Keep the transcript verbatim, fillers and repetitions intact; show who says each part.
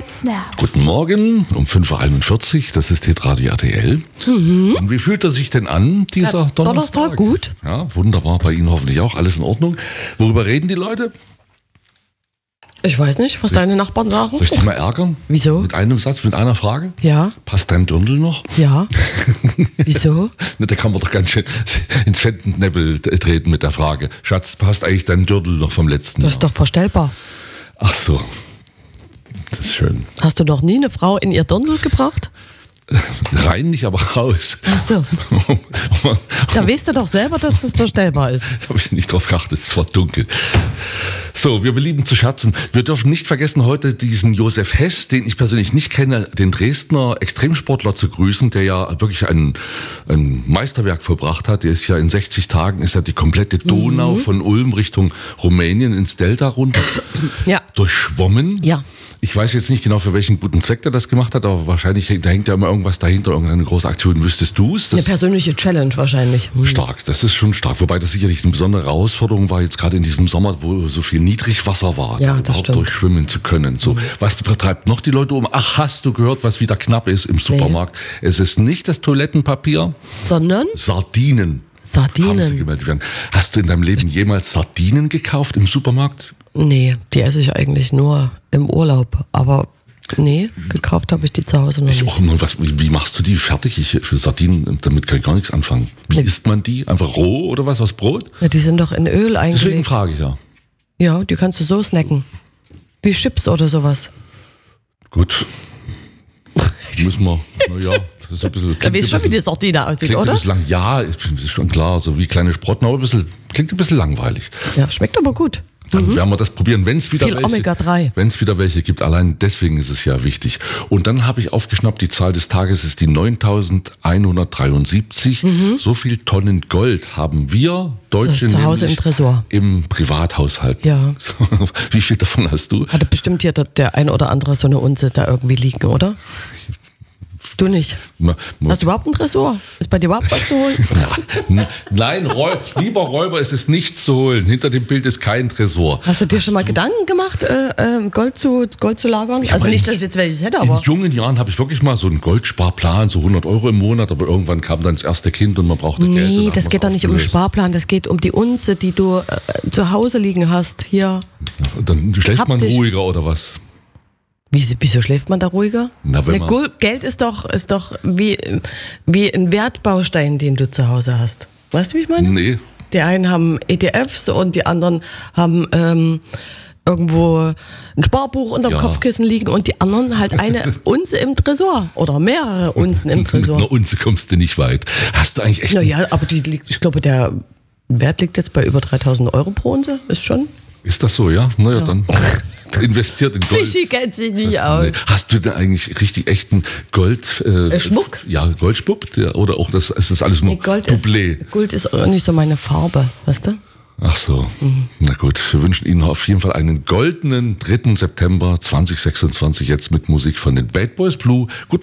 Speaker 1: Snap.
Speaker 2: Guten Morgen um fünf Uhr einundvierzig, das ist Hitradio R T L. Mhm. Und wie fühlt er sich denn an, dieser
Speaker 3: ja,
Speaker 2: Donnerstag?
Speaker 3: Donnerstag gut.
Speaker 2: Ja, wunderbar, bei Ihnen hoffentlich auch, alles in Ordnung. Worüber reden die Leute?
Speaker 3: Ich weiß nicht, was deine Nachbarn sagen.
Speaker 2: Soll ich dich mal ärgern?
Speaker 3: Wieso?
Speaker 2: Mit einem Satz, mit einer Frage?
Speaker 3: Ja.
Speaker 2: Passt dein Dirndl noch?
Speaker 3: Ja. Wieso?
Speaker 2: Da kann man doch ganz schön ins Fettnäpfel treten mit der Frage. Schatz, passt eigentlich dein Dirndl noch vom letzten
Speaker 3: Das
Speaker 2: Jahr?
Speaker 3: ist doch verstellbar.
Speaker 2: Ach so, das ist schön.
Speaker 3: Hast du noch nie eine Frau in ihr Dirndl gebracht?
Speaker 2: Rein nicht, aber raus.
Speaker 3: Ach so. Da weißt du doch selber, dass das verstellbar ist.
Speaker 2: Da habe ich nicht drauf geachtet, es war dunkel. So, wir belieben zu scherzen. Wir dürfen nicht vergessen, heute diesen Josef Hess, den ich persönlich nicht kenne, den Dresdner Extremsportler zu grüßen, der ja wirklich ein, ein Meisterwerk vollbracht hat. Der ist ja in sechzig Tagen, ist ja die komplette Donau mhm. von Ulm Richtung Rumänien ins Delta runter
Speaker 3: ja.
Speaker 2: durchschwommen.
Speaker 3: Ja.
Speaker 2: Ich weiß jetzt nicht genau, für welchen guten Zweck der das gemacht hat, aber wahrscheinlich da hängt ja immer irgendwas dahinter, irgendeine große Aktion. Wüsstest du es?
Speaker 3: Eine persönliche Challenge wahrscheinlich. Hm.
Speaker 2: Stark, das ist schon stark. Wobei das sicherlich eine besondere Herausforderung war, jetzt gerade in diesem Sommer, wo so viel Niedrigwasser war,
Speaker 3: ja,
Speaker 2: da
Speaker 3: das
Speaker 2: überhaupt
Speaker 3: stimmt.
Speaker 2: durchschwimmen zu können. So, mhm. Was betreibt noch die Leute um? Ach, hast du gehört, was wieder knapp ist im Supermarkt? Nee. Es ist nicht das Toilettenpapier,
Speaker 3: sondern
Speaker 2: Sardinen.
Speaker 3: Sardinen.
Speaker 2: Haben sie gemeldet werden. Hast du in deinem Leben jemals Sardinen gekauft im Supermarkt?
Speaker 3: Nee, die esse ich eigentlich nur im Urlaub. Aber nee, gekauft habe ich die zu Hause noch
Speaker 2: ich
Speaker 3: nicht.
Speaker 2: Auch nur, was, wie machst du die fertig? Ich, für Sardinen, damit kann ich gar nichts anfangen. Wie nee. isst man die? Einfach roh oder was, aus Brot?
Speaker 3: Ja, die sind doch in Öl eingelegt.
Speaker 2: Deswegen frage ich ja.
Speaker 3: Ja, die kannst du so snacken. Wie Chips oder sowas.
Speaker 2: Gut. Müssen wir, naja, das ist ein bisschen...
Speaker 3: Da weißt du schon, wie die Sardine aussieht,
Speaker 2: klingt
Speaker 3: oder?
Speaker 2: Ein bisschen lang, ja, ist schon klar, so wie kleine Sprotten, aber ein bisschen, klingt ein bisschen langweilig.
Speaker 3: Ja, schmeckt aber gut.
Speaker 2: Dann
Speaker 3: mhm.
Speaker 2: werden wir das probieren, wenn es wieder
Speaker 3: Viel
Speaker 2: welche,
Speaker 3: Omega drei.
Speaker 2: wenn es wieder welche gibt. Allein deswegen ist es ja wichtig. Und dann habe ich aufgeschnappt, die Zahl des Tages ist die neuntausendeinhundertdreiundsiebzig. Mhm. So viel Tonnen Gold haben wir Deutsche
Speaker 3: zu Hause im Tresor.
Speaker 2: Im Privathaushalt.
Speaker 3: Ja.
Speaker 2: Wie viel davon hast du?
Speaker 3: Hatte bestimmt hier der, der ein oder andere so eine Unze da irgendwie liegen, oder? Du nicht. Ma, ma, Hast du überhaupt einen Tresor? Ist bei dir überhaupt was zu holen?
Speaker 2: Nein, Räu- lieber Räuber, es ist nichts zu holen. Hinter dem Bild ist kein Tresor.
Speaker 3: Hast du dir
Speaker 2: Hast
Speaker 3: schon mal
Speaker 2: du?
Speaker 3: Gedanken gemacht, äh, äh, Gold, zu, Gold zu lagern? Ich also nicht, dass ich jetzt welches hätte, aber...
Speaker 2: In jungen Jahren habe ich wirklich mal so einen Goldsparplan, so hundert Euro im Monat, aber irgendwann kam dann das erste Kind und man brauchte
Speaker 3: nee,
Speaker 2: Geld.
Speaker 3: Nee, das geht doch nicht um den Sparplan, das geht um die Unze, die du äh, zu Hause liegen hast, hier.
Speaker 2: Dann schläft
Speaker 3: Hab
Speaker 2: man
Speaker 3: dich.
Speaker 2: ruhiger oder was?
Speaker 3: Wieso schläft man da ruhiger?
Speaker 2: Na, wenn
Speaker 3: ne,
Speaker 2: man
Speaker 3: Geld ist doch, ist doch wie, wie ein Wertbaustein, den du zu Hause hast. Weißt du, wie ich meine?
Speaker 2: Nee.
Speaker 3: Die einen haben E T Fs und die anderen haben ähm, irgendwo ein Sparbuch unter dem
Speaker 2: Ja.
Speaker 3: Kopfkissen liegen und die anderen halt eine Unze im Tresor oder mehrere Unzen im
Speaker 2: Mit einer
Speaker 3: Tresor.
Speaker 2: Unze kommst du nicht weit. Hast du eigentlich echt...
Speaker 3: Naja, aber die liegt, ich glaube, der Wert liegt jetzt bei über dreitausend Euro pro Unze. Ist schon...
Speaker 2: Ist das so, ja? Naja,
Speaker 3: Ja.
Speaker 2: dann investiert in Gold.
Speaker 3: Fischi kennt sich nicht aus.
Speaker 2: Nee. Hast du da eigentlich richtig echten Gold... Äh,
Speaker 3: Schmuck?
Speaker 2: Ja, Goldschmuck? Ja, oder auch das, ist das alles nur
Speaker 3: Nee, Gold,
Speaker 2: Doublé?
Speaker 3: ist, Gold ist auch nicht so meine Farbe, weißt du?
Speaker 2: Ach so, mhm. Na gut. Wir wünschen Ihnen auf jeden Fall einen goldenen dritten September zweitausendsechsundzwanzig jetzt mit Musik von den Bad Boys Blue. Gut.